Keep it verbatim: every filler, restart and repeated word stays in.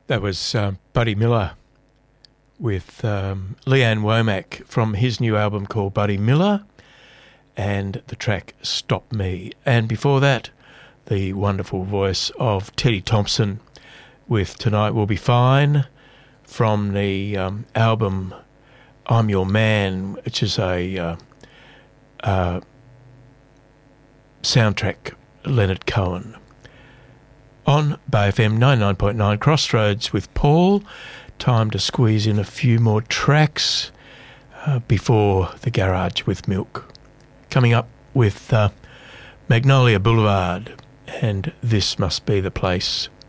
That was um, Buddy Miller with um, Leanne Womack from his new album called Buddy Miller, and the track Stop Me. And before that, the wonderful voice of Teddy Thompson with Tonight Will Be Fine from the um, album I'm Your Man, which is a uh, uh, soundtrack, Leonard Cohen. On Bay F M ninety-nine point nine Crossroads with Paul. Time to squeeze in a few more tracks uh, before the Garage with Milk. Coming up with uh, Magnolia Boulevard and This Must Be the Place.